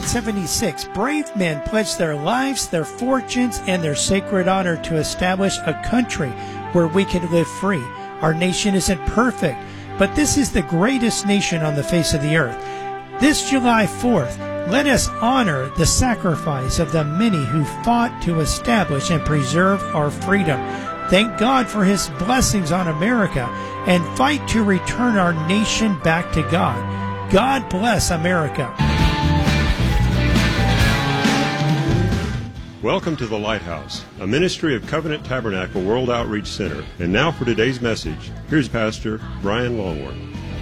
1776, brave men pledged their lives, their fortunes, and their sacred honor to establish a country where we could live free. Our nation isn't perfect, but this is the greatest nation on the face of the earth. This July 4th, let us honor the sacrifice of the many who fought to establish and preserve our freedom. Thank God for His blessings on America and fight to return our nation back to God. God bless America. Welcome to The Lighthouse, a ministry of Covenant Tabernacle World Outreach Center. And now for today's message, here's Pastor Brian Longworth.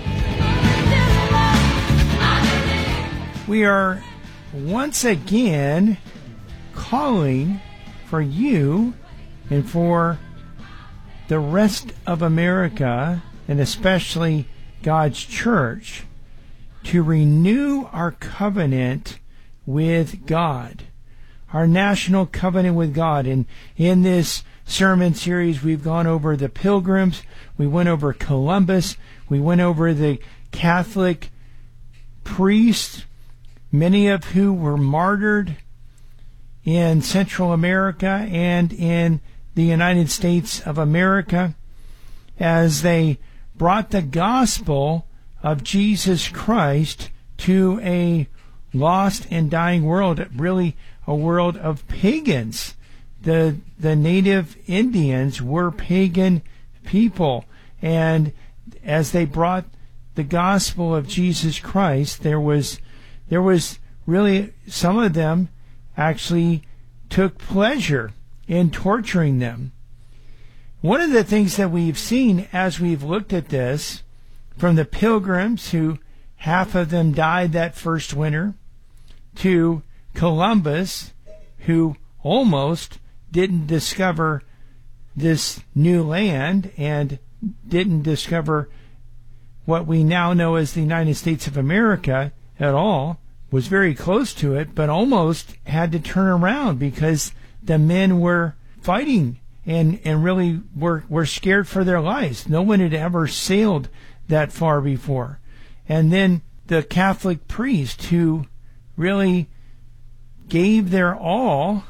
We are once again calling for you and for the rest of America, and especially God's church, to renew our covenant with God, our national covenant with God. And in this sermon series, we've gone over the Pilgrims, we went over Columbus, we went over the Catholic priests, many of who were martyred in Central America and in the United States of America as they brought the gospel of Jesus Christ to a lost and dying world, really a world of pagans. The native Indians were pagan people, and as they brought the gospel of Jesus Christ, there was really, some of them actually took pleasure in torturing them. One of the things that we've seen as we've looked at this, from the Pilgrims, who half of them died that first winter, to Columbus, who almost didn't discover this new land and didn't discover what we now know as the United States of America at all, was very close to it, but almost had to turn around because the men were fighting and really were scared for their lives. No one had ever sailed that far before. And then the Catholic priest who really gave their all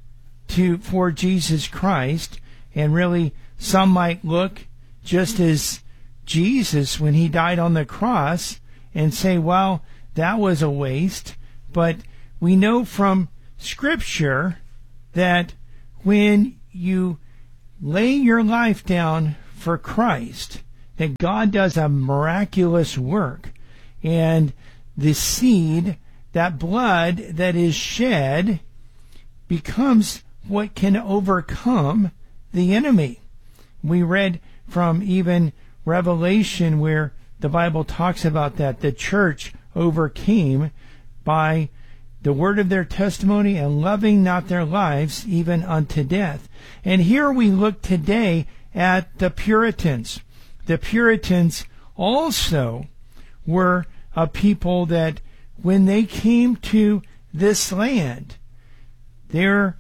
for Jesus Christ, and really some might look just as Jesus when He died on the cross and say, well, that was a waste. But we know from Scripture that when you lay your life down for Christ, that God does a miraculous work, and the seed, that blood that is shed, becomes what can overcome the enemy. We read from even Revelation where the Bible talks about that. The church overcame by the word of their testimony and loving not their lives even unto death. And here we look today at the Puritans. The Puritans also were a people that when they came to this land, their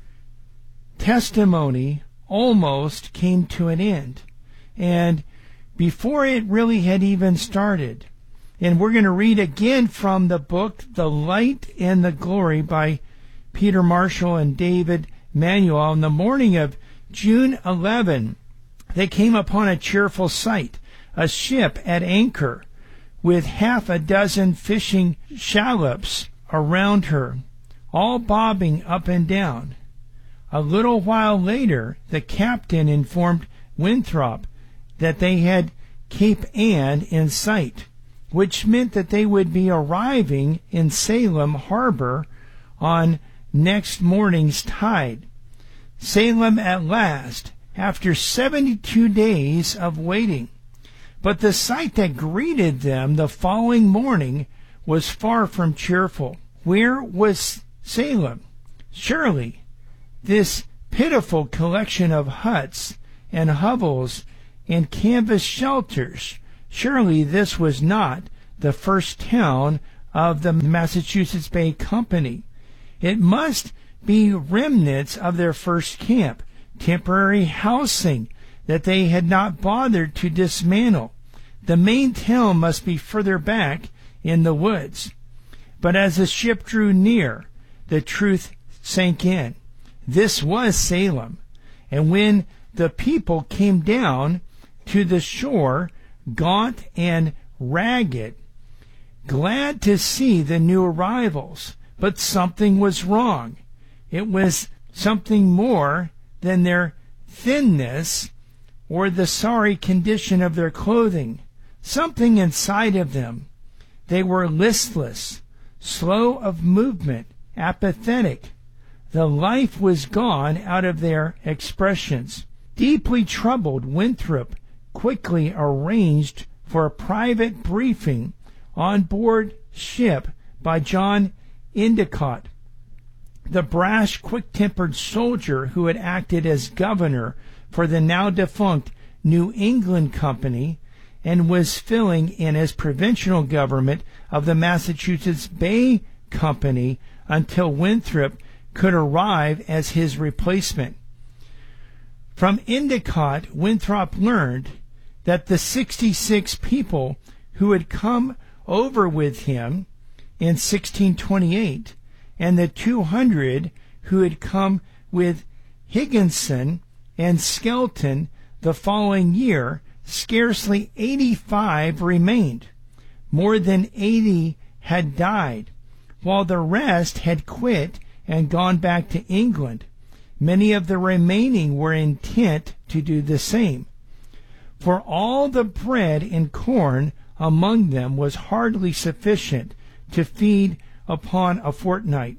testimony almost came to an end. And before it really had even started, and we're going to read again from the book, The Light and the Glory by Peter Marshall and David Manuel. On the morning of June 11, they came upon a cheerful sight, a ship at anchor with half a dozen fishing shallops around her, all bobbing up and down. A little while later, the captain informed Winthrop that they had Cape Ann in sight, which meant that they would be arriving in Salem Harbor on next morning's tide. Salem at last, after 72 days of waiting. But the sight that greeted them the following morning was far from cheerful. Where was Salem? Surely this pitiful collection of huts and hovels and canvas shelters, surely this was not the first town of the Massachusetts Bay Company. It must be remnants of their first camp, temporary housing that they had not bothered to dismantle. The main town must be further back in the woods. But as the ship drew near, the truth sank in. This was Salem. And when the people came down to the shore, gaunt and ragged, glad to see the new arrivals, but something was wrong. It was something more than their thinness or the sorry condition of their clothing. Something inside of them. They were listless, slow of movement, apathetic. The life was gone out of their expressions. Deeply troubled, Winthrop quickly arranged for a private briefing on board ship by John Endicott, the brash, quick-tempered soldier who had acted as governor for the now-defunct New England Company and was filling in as provincial government of the Massachusetts Bay Company until Winthrop could arrive as his replacement. From Endicott, Winthrop learned that the 66 people who had come over with him in 1628 and the 200 who had come with Higginson and Skelton the following year, scarcely 85 remained. More than 80 had died, while the rest had quit and gone back to England. Many of the remaining were intent to do the same. For all the bread and corn among them was hardly sufficient to feed upon a fortnight.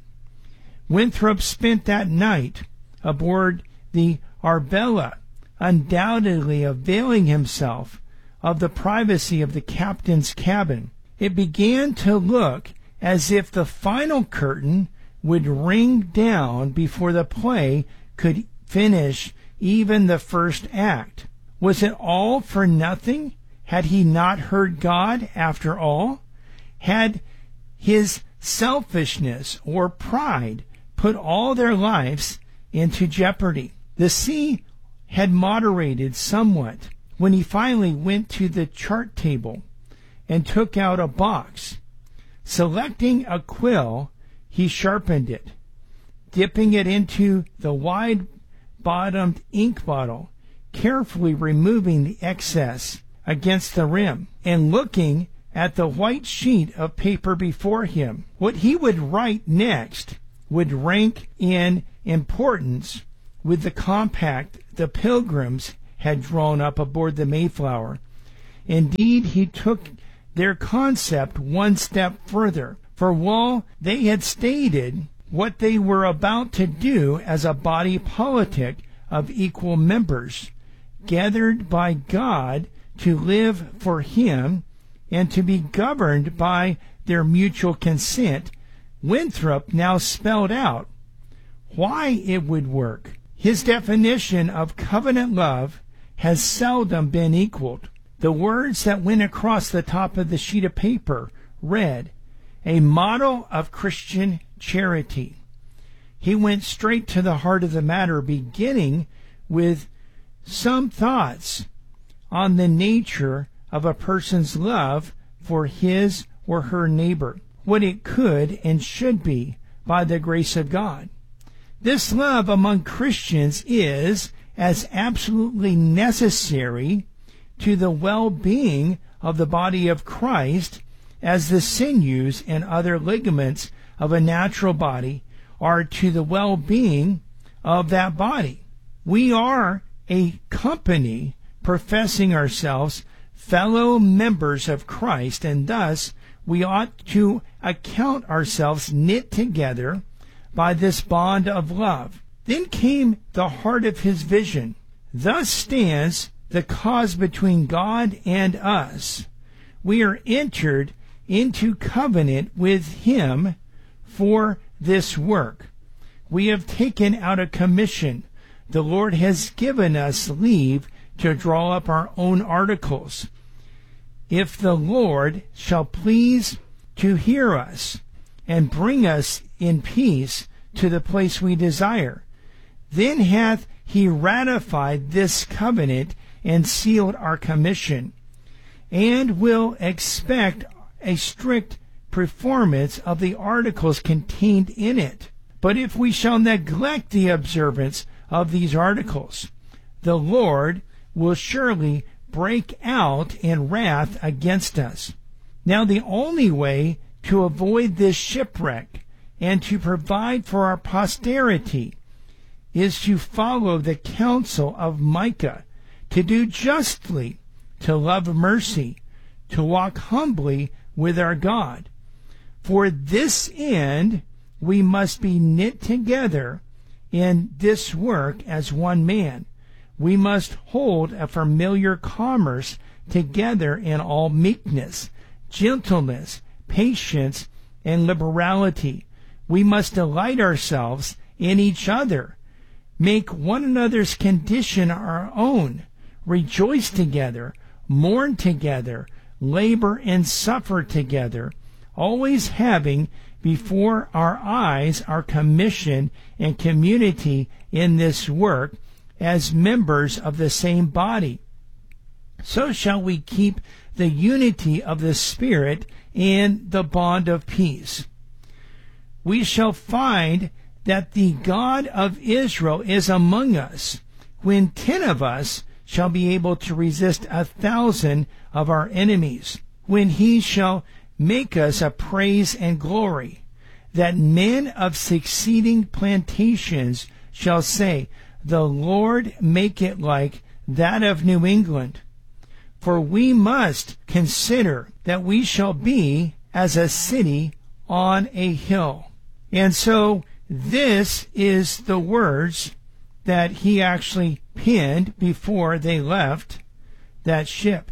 Winthrop spent that night aboard the Arbella, undoubtedly availing himself of the privacy of the captain's cabin. It began to look as if the final curtain would ring down before the play could finish even the first act. Was it all for nothing? Had he not heard God after all? Had his selfishness or pride put all their lives into jeopardy? The sea had moderated somewhat when he finally went to the chart table and took out a box. Selecting a quill, he sharpened it, dipping it into the wide-bottomed ink bottle, carefully removing the excess against the rim, and looking at the white sheet of paper before him. What he would write next would rank in importance with the compact the Pilgrims had drawn up aboard the Mayflower. Indeed, he took their concept one step further, for while they had stated what they were about to do as a body politic of equal members, gathered by God to live for him and to be governed by their mutual consent, Winthrop now spelled out why it would work. His definition of covenant love has seldom been equaled. The words that went across the top of the sheet of paper read, "A model of Christian charity." He went straight to the heart of the matter, beginning with some thoughts on the nature of a person's love for his or her neighbor, what it could and should be by the grace of God. This love among Christians is as absolutely necessary to the well-being of the body of Christ as the sinews and other ligaments of a natural body are to the well-being of that body. We are a company professing ourselves fellow members of Christ, and thus we ought to account ourselves knit together by this bond of love. Then came the heart of his vision. Thus stands the cause between God and us. We are entered into covenant with him for this work. We have taken out a commission. The Lord has given us leave to draw up our own articles. If the Lord shall please to hear us and bring us in peace to the place we desire, then hath he ratified this covenant and sealed our commission, and will expect a strict performance of the articles contained in it. But if we shall neglect the observance of these articles, the Lord will surely break out in wrath against us. Now the only way to avoid this shipwreck and to provide for our posterity is to follow the counsel of Micah, to do justly, to love mercy, to walk humbly with our God. For this end we must be knit together in this work as one man. We must hold a familiar commerce together in all meekness, gentleness, patience, and liberality. We must delight ourselves in each other, make one another's condition our own, rejoice together, mourn together, labor and suffer together, always having before our eyes our commission and community in this work as members of the same body. So shall we keep the unity of the Spirit and the bond of peace. We shall find that the God of Israel is among us, when 10 of us shall be able to resist 1,000 of our enemies, when he shall make us a praise and glory, that men of succeeding plantations shall say, the Lord make it like that of New England. For we must consider that we shall be as a city on a hill. And so this is the words that he actually penned before they left that ship.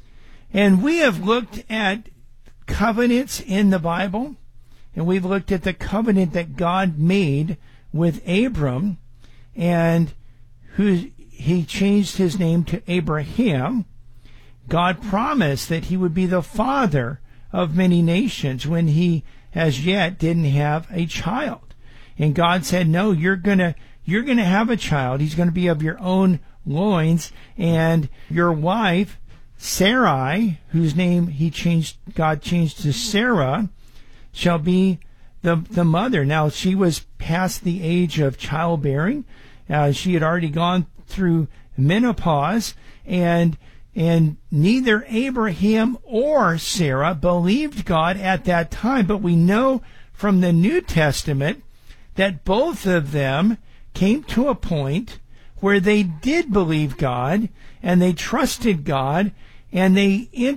And we have looked at covenants in the Bible, and we've looked at the covenant that God made with Abram, and who he changed his name to Abraham. God promised that he would be the father of many nations when he as yet didn't have a child. And God said, no, you're gonna have a child. He's going to be of your own loins, and your wife, Sarai, whose name God changed to Sarah, shall be the mother. Now, she was past the age of childbearing. She had already gone through menopause, and neither Abraham or Sarah believed God at that time. But we know from the New Testament that both of them came to a point where they did believe God, and they trusted God, and they